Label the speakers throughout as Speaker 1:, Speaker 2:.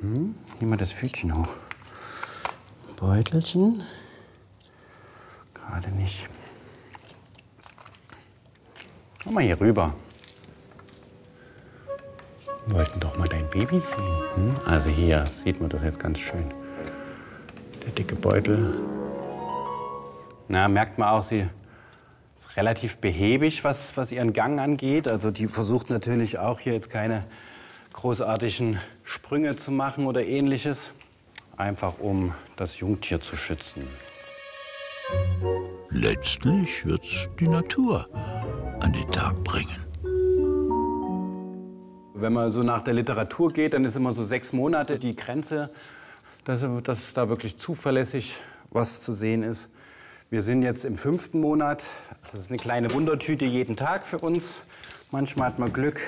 Speaker 1: Nehmen wir das Pfötchen hoch. Beutelchen. Gerade nicht. Komm mal hier rüber. Wir wollten doch mal dein Baby sehen. Also hier sieht man das jetzt ganz schön. Der dicke Beutel. Na, merkt man auch, sie ist relativ behäbig, was ihren Gang angeht. Also die versucht natürlich auch hier jetzt keine großartigen Sprünge zu machen oder Ähnliches. Einfach um das Jungtier zu schützen.
Speaker 2: Letztlich wird's die Natur an den Tag bringen.
Speaker 1: Wenn man so nach der Literatur geht, dann ist immer so 6 Monate die Grenze, dass da wirklich zuverlässig was zu sehen ist. Wir sind jetzt im 5. Monat. Das ist eine kleine Wundertüte jeden Tag für uns. Manchmal hat man Glück.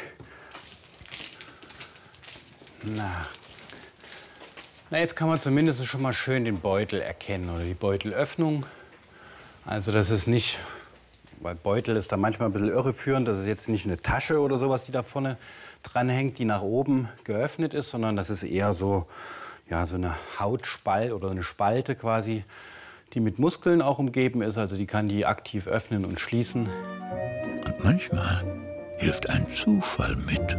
Speaker 1: Na, jetzt kann man zumindest schon mal schön den Beutel erkennen oder die Beutelöffnung. Also das ist nicht, weil Beutel ist da manchmal ein bisschen irreführend. Das ist jetzt nicht eine Tasche oder sowas, die da vorne dranhängt, die nach oben geöffnet ist, sondern das ist eher so, ja, so eine Hautspalte oder eine Spalte quasi, die mit Muskeln auch umgeben ist. Also die kann die aktiv öffnen und schließen.
Speaker 2: Und manchmal hilft ein Zufall mit.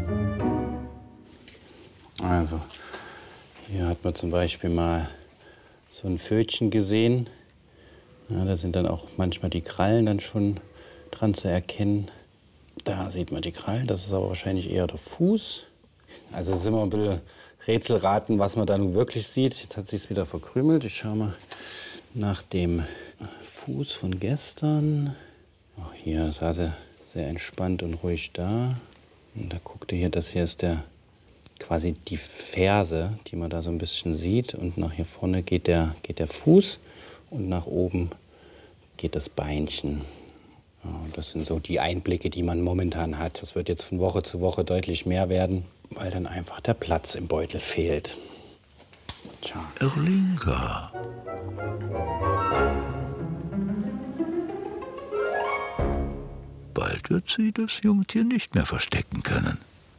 Speaker 1: Also hier hat man zum Beispiel mal so ein Pfötchen gesehen. Ja, da sind dann auch manchmal die Krallen dann schon dran zu erkennen. Da sieht man die Krallen, das ist aber wahrscheinlich eher der Fuß. Also es ist immer ein bisschen Rätselraten, was man da nun wirklich sieht. Jetzt hat sich's wieder verkrümelt. Ich schaue mal nach dem Fuß von gestern. Auch hier saß er sehr entspannt und ruhig da. Und da guckte hier, das hier ist quasi die Ferse, die man da so ein bisschen sieht. Und nach hier vorne geht der Fuß und nach oben geht das Beinchen. Ja, das sind so die Einblicke, die man momentan hat. Das wird jetzt von Woche zu Woche deutlich mehr werden, weil dann einfach der Platz im Beutel fehlt. Tja.
Speaker 2: Erlinga. Bald wird sie das Jungtier nicht mehr verstecken können.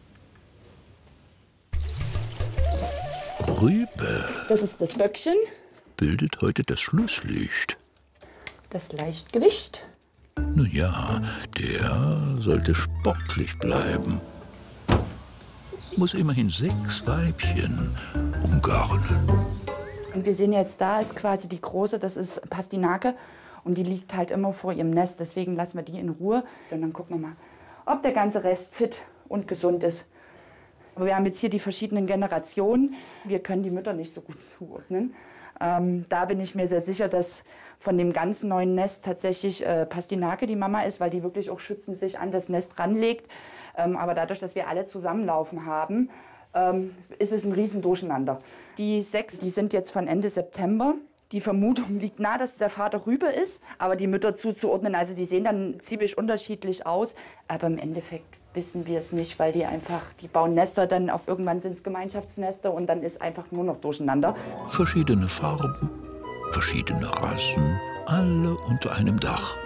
Speaker 2: Rübe.
Speaker 3: Das ist das Böckchen.
Speaker 2: Bildet heute das Schlusslicht.
Speaker 3: Das Leichtgewicht.
Speaker 2: Nun ja, der sollte sportlich bleiben. Muss immerhin 6 Weibchen umgarnen.
Speaker 3: Und wir sehen jetzt, da ist quasi die große, das ist Pastinake. Und die liegt halt immer vor ihrem Nest. Deswegen lassen wir die in Ruhe. Und dann gucken wir mal, ob der ganze Rest fit und gesund ist. Aber wir haben jetzt hier die verschiedenen Generationen. Wir können die Mütter nicht so gut zuordnen. Da bin ich mir sehr sicher, dass von dem ganzen neuen Nest tatsächlich Pastinake die Mama ist, weil die wirklich auch schützend sich an das Nest ranlegt. Aber dadurch, dass wir alle zusammenlaufen haben, ist es ein Riesendurcheinander. Die 6, die sind jetzt von Ende September. Die Vermutung liegt nahe, dass der Vater Rübe ist, aber die Mütter zuzuordnen, also die sehen dann ziemlich unterschiedlich aus. Aber im Endeffekt wissen wir es nicht, weil die bauen Nester, dann irgendwann sind es Gemeinschaftsnester und dann ist einfach nur noch Durcheinander.
Speaker 2: Verschiedene Farben, verschiedene Rassen, alle unter einem Dach.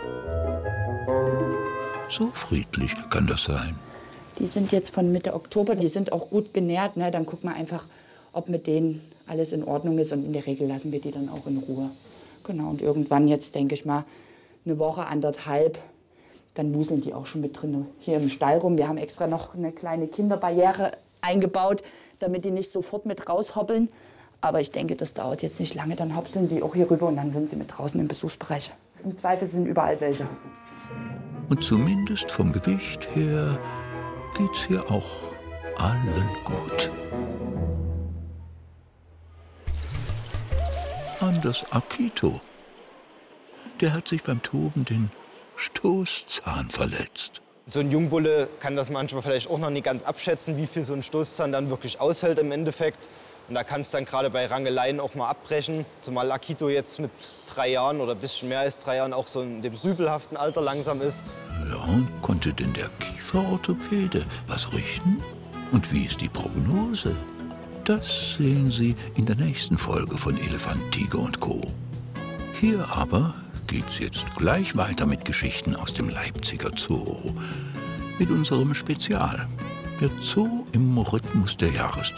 Speaker 2: So friedlich kann das sein.
Speaker 3: Die sind jetzt von Mitte Oktober, die sind auch gut genährt. Ne? Dann gucken wir einfach, ob mit denen alles in Ordnung ist. Und in der Regel lassen wir die dann auch in Ruhe. Genau, und irgendwann jetzt, denke ich mal, eine Woche, 1,5, dann wuseln die auch schon mit drin hier im Stall rum. Wir haben extra noch eine kleine Kinderbarriere eingebaut, damit die nicht sofort mit raushoppeln. Aber ich denke, das dauert jetzt nicht lange. Dann hopseln die auch hier rüber und dann sind sie mit draußen im Besuchsbereich. Im Zweifel sind überall welche.
Speaker 2: Und zumindest vom Gewicht her geht's hier auch allen gut. Anders Akito. Der hat sich beim Toben den Stoßzahn verletzt.
Speaker 4: So ein Jungbulle kann das manchmal vielleicht auch noch nicht ganz abschätzen, wie viel so ein Stoßzahn dann wirklich aushält im Endeffekt. Und da kann es dann gerade bei Rangeleien auch mal abbrechen. Zumal Akito jetzt mit 3 Jahren oder ein bisschen mehr als 3 Jahren auch so in dem rübelhaften Alter langsam ist.
Speaker 2: Ja, und konnte denn der Kieferorthopäde was richten? Und wie ist die Prognose? Das sehen Sie in der nächsten Folge von Elefant, Tiger und Co. Hier aber geht's jetzt gleich weiter mit Geschichten aus dem Leipziger Zoo. Mit unserem Spezial. Der Zoo im Rhythmus der Jahreszeit.